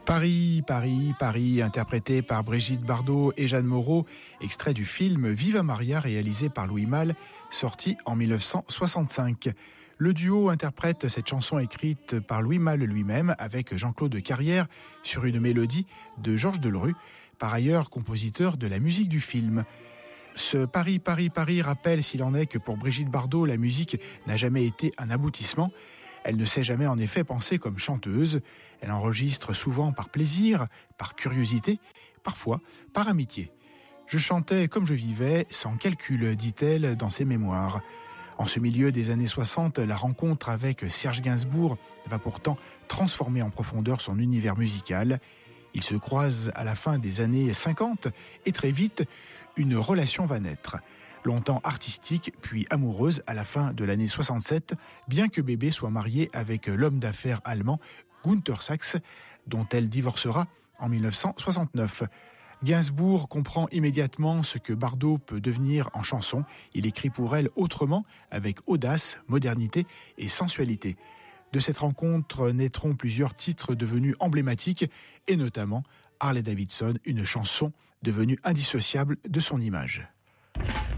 Paris, Paris, Paris, interprété par Brigitte Bardot et Jeanne Moreau, extrait du film Viva Maria réalisé par Louis Malle, sorti en 1965. Le duo interprète cette chanson écrite par Louis Malle lui-même avec Jean-Claude Carrière sur une mélodie de Georges Delerue, par ailleurs compositeur de la musique du film. Ce Paris, Paris, Paris rappelle s'il en est que pour Brigitte Bardot, la musique n'a jamais été un aboutissement. Elle ne s'est jamais en effet pensée comme chanteuse. Elle enregistre souvent par plaisir, par curiosité, parfois par amitié. Je chantais comme je vivais, sans calcul, dit-elle dans ses mémoires. En ce milieu des années 60, la rencontre avec Serge Gainsbourg va pourtant transformer en profondeur son univers musical. Ils se croisent à la fin des années 50 et très vite, une relation va naître. Longtemps artistique, puis amoureuse à la fin de l'année 67, bien que bébé soit mariée avec l'homme d'affaires allemand Günther Sachs, dont elle divorcera en 1969. Gainsbourg comprend immédiatement ce que Bardot peut devenir en chanson. Il écrit pour elle autrement, avec audace, modernité et sensualité. De cette rencontre naîtront plusieurs titres devenus emblématiques, et notamment Harley Davidson, une chanson devenue indissociable de son image.